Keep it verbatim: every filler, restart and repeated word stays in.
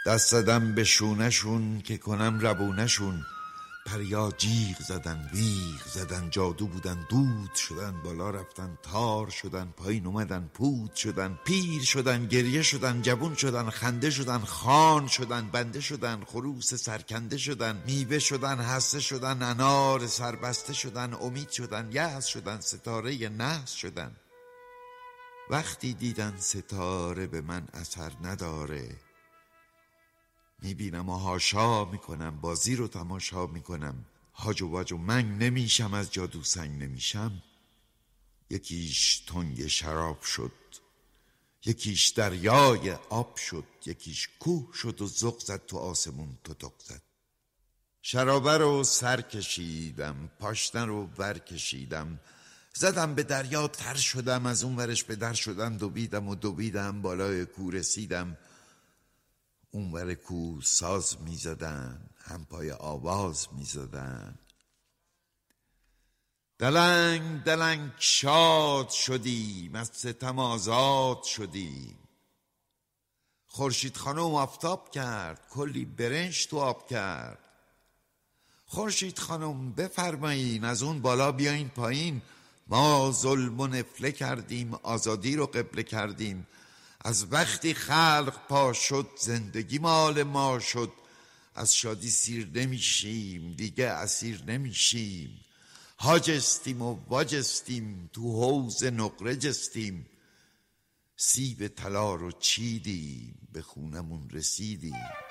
دست زدم به شونشون که کنم ربونشون. پریا جیغ زدن ویغ زدن، جادو بودن دود شدن، بالا رفتن تار شدن، پایین اومدن پود شدن، پیر شدن گریه شدن، جوون شدن خنده شدن، خان شدن بنده شدن، خروس سرکنده شدن، میوه شدن هسته شدن، انار سربسته شدن، امید شدن یأس شدن، ستاره نحس شدن. وقتی دیدن ستاره به من اثر نداره، میبینم و هاشا میکنم، بازی رو تماشا میکنم، هاج و واج و منگ نمیشم، از جادو سنگ نمیشم. یکیش تنگ شراب شد، یکیش دریای آب شد، یکیش کوه شد و زغ زد تو آسمون تتق زد. شرابه رو سر کشیدم، پاشنه رو ور کشیدم، زدم به دریا تر شدم، از اون ورش به در شدم، دویدم و دویدم بالای کو رسیدم. اون ور کو ساز می زدن، هم پای آواز می زدن. دلنگ دلنگ شاد شدیم، از ستم آزاد شدیم. خورشید خانم آفتاب کرد، کلی برنج تو آب کرد. خورشید خانم بفرمایین، از اون بالا بیاین پایین. ما ظلم و نفله کردیم، آزادی رو قبله کردیم. از وقتی خلق پا شد، زندگی مال ما شد. از شادی سیر نمیشیم، دیگه اسیر نمیشیم. حاجستیم و واجستیم، تو حوض نقره جستیم. سیب طلا رو چیدیم، به خونمون رسیدیم.